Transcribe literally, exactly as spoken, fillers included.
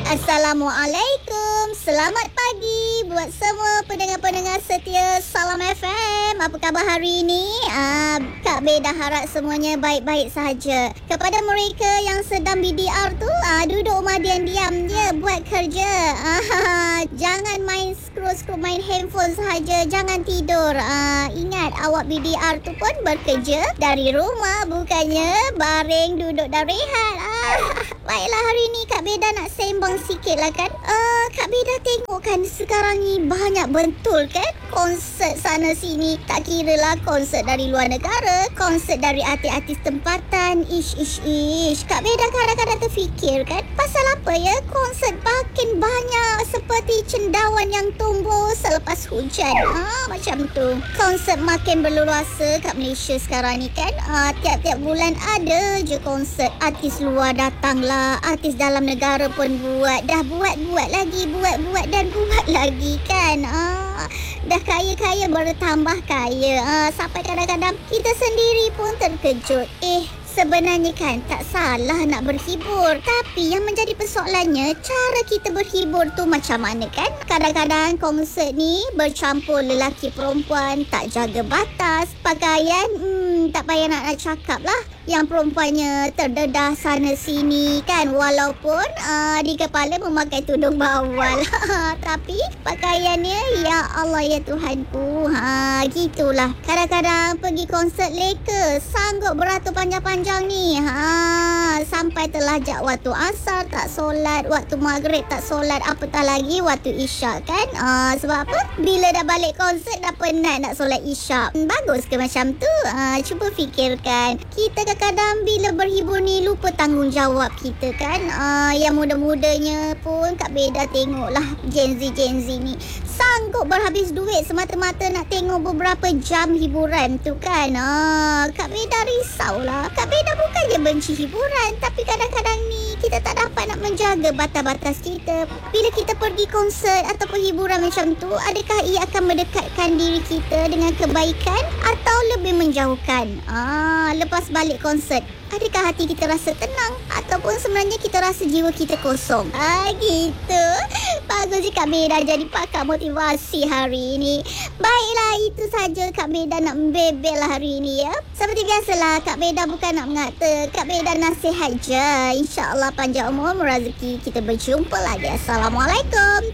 Assalamualaikum. Selamat pagi buat semua pendengar-pendengar setia Salam F M. Apa khabar hari ini? Uh, Kak Bey dah harap semuanya baik-baik sahaja. Kepada mereka yang sedang B D R tu, uh, duduk rumah diam-diam je buat kerja. Uh, jangan main scroll-scroll, main handphone sahaja. Jangan tidur. Uh, ingat, awak B D R tu pun bekerja dari rumah, bukannya baring, duduk dan rehat. Uh, baiklah, hari ni Kak Bey dah nak sembang sikit lah kan. Uh, Kak Bey dah tengok kan sekarang ni banyak betul kan konsert sana sini. Tak kira lah konsert dari luar negara, konsert dari artis-artis tempatan. Ish, ish, ish. Kak Bey dah kadang-kadang terfikir kan, pasal apa ya konsert makin banyak seperti cendawan yang tumbuh selepas hujan. Ha, macam tu. Konsert makin berleluasa kat Malaysia sekarang ni kan. Ha, tiap-tiap bulan ada je konsert. Artis luar datang lah, artis dalam negara pun buat. Dah buat-buat lagi, buat-buat dan buat lagi kan. Ah, dah kaya-kaya bertambah kaya. Ah, sampai kadang-kadang kita sendiri pun terkejut. Eh, sebenarnya kan tak salah nak berhibur. Tapi yang menjadi persoalannya, cara kita berhibur tu macam mana kan? Kadang-kadang konsert ni bercampur lelaki perempuan, tak jaga batas. Pakaian, hmm, tak payah nak, nak cakap lah. Yang perempuannya terdedah sana sini kan. Walaupun uh, di kepala memakai tudung bawal. Tapi pakaiannya, ya Allah ya Tuhanku. Ha, gitulah. Kadang-kadang pergi konsert leka, sanggup beratur panjang-panjang ni. Ha, sampai terlajak waktu asar tak solat, waktu maghrib tak solat, apatah lagi waktu isyak kan. Uh, sebab apa? Bila dah balik konsert dah penat nak solat isyak. Bagus ke macam tu? Uh, cuba fikirkan. Kita kadang-kadang bila berhibur ni lupa tanggungjawab kita kan. Uh, yang muda-mudanya pun Kak Bey dah tengok lah Gen Z Gen Z ni sanggup berhabis duit semata-mata nak tengok beberapa jam hiburan tu kan. Uh, Kak Bey dah risau lah. Kak Bey dah bukannya benci hiburan, tapi kadang-kadang ni kita tak dapat nak menjaga batas-batas kita. Bila kita pergi konsert ataupun hiburan macam tu, adakah ia akan mendekatkan diri kita dengan kebaikan atau lebih menjauhkan? Ah, lepas balik konsert, adakah hati kita rasa tenang ataupun sebenarnya kita rasa jiwa kita kosong? Ah, gitu. Bagus je Kak Bey dah jadi pakar motivasi hari ini. Baiklah, itu saja Kak Bey dah nak membebel hari ini ya. Seperti biasalah, Kak Bey dah bukan nak mengata. Kak Bey dah nasihat je. InsyaAllah panjang umur, rezeki, kita berjumpa lagi. Assalamualaikum.